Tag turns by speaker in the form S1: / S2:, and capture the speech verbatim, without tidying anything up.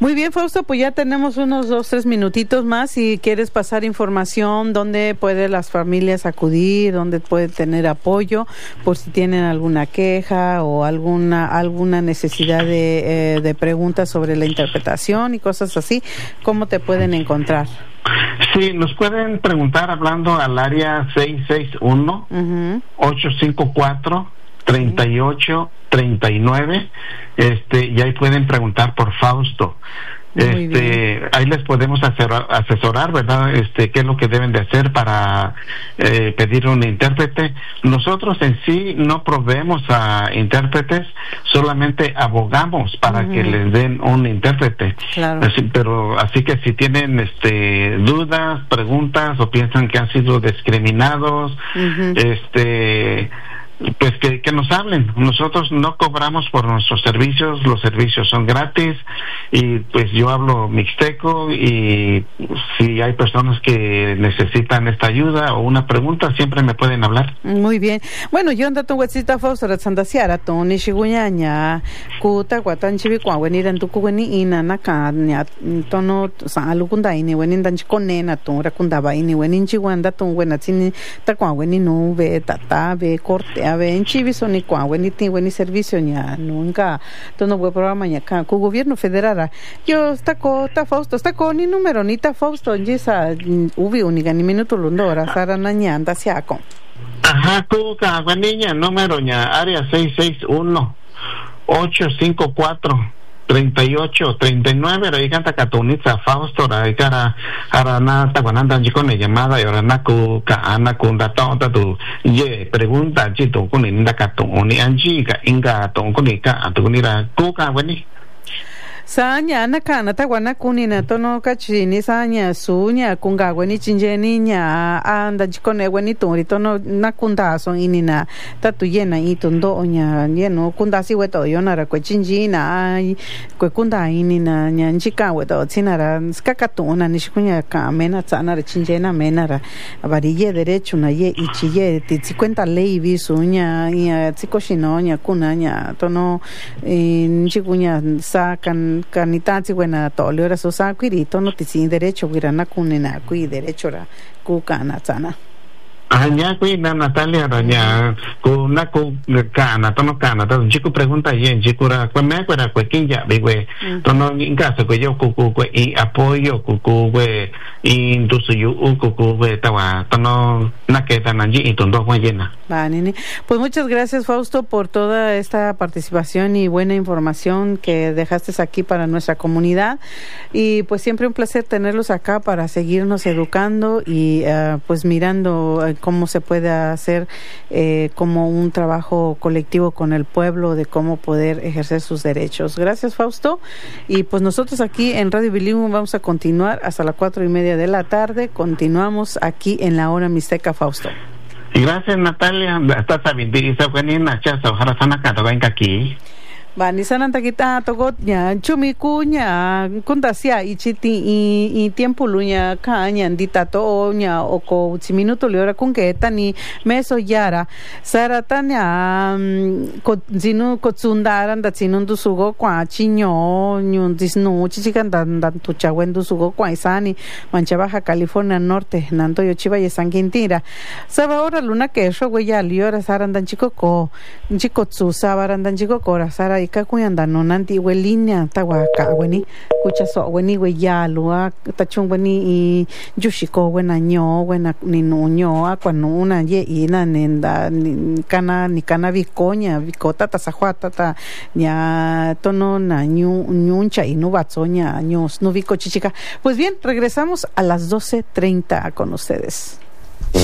S1: Muy bien, Fausto, pues ya tenemos unos dos, tres minutitos más. Si quieres pasar información, dónde pueden las familias acudir, dónde pueden tener apoyo, por si tienen alguna queja o alguna alguna necesidad de, eh, de preguntas sobre la interpretación y cosas así, ¿cómo te pueden encontrar?
S2: Sí, nos pueden preguntar hablando al área seis seis uno, ocho cinco cuatro, tres ocho tres nueve, este, y ahí pueden preguntar por Fausto.
S1: Muy
S2: este
S1: bien.
S2: Ahí les podemos asesorar, asesorar, ¿verdad? Este, qué es lo que deben de hacer para eh, pedir un intérprete. Nosotros en sí no proveemos a intérpretes, solamente abogamos para uh-huh. que les den un intérprete.
S1: Claro.
S2: Así, pero así que si tienen este dudas, preguntas o piensan que han sido discriminados, uh-huh. este pues que, que nos hablen. Nosotros no cobramos por nuestros servicios, los servicios son gratis, y pues yo hablo mixteco, y si hay personas que necesitan esta ayuda o una pregunta, siempre me pueden hablar.
S1: Muy bien. Bueno, yo ando tu website Fausto Ratsandasiara to ni shiguñaña kuta kwatan chibi kwa weni ran tu kuweni ina na ka nya tono sa alukunda ini weni dan chikonena to rakunda ba ini weni chiwanda to wena tini ta kwa weni no ve tata ve corte a ver en chiviso ni kwa weni ti weni servicio nya nunca tono buen programa nya ka ku gobierno federal yo está ko ta Fausto está ko ni número ni ta Fausto yesa ubi uniga ni minuto lundora sara na nya anda siako.
S2: Ajá, ku ka weni nya número nya área seis seis uno, ocho cinco cuatro, tres ocho tres nueve, ahí canta Catunitza Fausto, ahí cara arana taguananda con llamada y ahora naku ka ana kunda tonta tu ye pregunta chito con inda catuni anjiga inga ton con ika atunira kuka weni
S1: Sanya nakana tawana kunina tono kachini sanya sunya kunga weni chinjeni nya anda jikone weni tori tono nakunda son inina tatu yena itundo onya yeno kunda si weto yonara ko chinjina ai ko kunda inina nya njika weto tsinara skakatuna nishkunya ka mena tsana chinjena menara abariye derecho na ye ichiye titsikuenta lei visunya ya tsikoshinonya kunanya tono njikunya sakan kanitati buena tolio ra sosa quirito no tisi derecho wirana kunena kui derecho ra kukana tsana
S2: Aña kuina Natalia raña ku na ku kana tono kana to chiku pregunta yen chikura ku me kwera ku kinja bigwe tono inga so ku yo ku ku i apoyo ku ku we indusu yu ku ku we tawa tono na que tananji y tondo llena.
S1: Vale, pues muchas gracias Fausto por toda esta participación y buena información que dejaste aquí para nuestra comunidad, y pues siempre un placer tenerlos acá para seguirnos educando y uh, pues mirando uh, cómo se puede hacer eh, como un trabajo colectivo con el pueblo de cómo poder ejercer sus derechos. Gracias Fausto, y pues nosotros aquí en Radio Bilingüe vamos a continuar hasta las cuatro y media de la tarde. Continuamos aquí en la hora mixteca, Fausto.
S2: Gracias Natalia, estás sabiendo y se fue ni nacha so hara sana ka to venga aquí.
S1: Bani sananta kita togot nya chumi kunya kundasia ichiti i, i tiempo lunya kanya ndita to nya oko uchi minuto le ora kunke tani meso yara saratanya ko zinu ko tsundaran da zinundu sugo kwa chinyo nyun disnu chichikan dan dan tucha wendu sugo kwa isani mancha Baja California Norte nanto yo chiva y San Quintira saba ora luna que eso güey liora sarandan chico ko chico tsu sabarandan chico kora sara ika kuyanda no nanti we línea tawa ka weni kucha so weni we yalua tachung weni i jushiko wena nyo wena ni no nyo akwa no una ye ina nenda kana ni kana vikonya vikota ta sahwata ta nya tono na nyu nyuncha y no batsoña nyos no viko chichica. Pues bien, regresamos a las doce treinta con ustedes.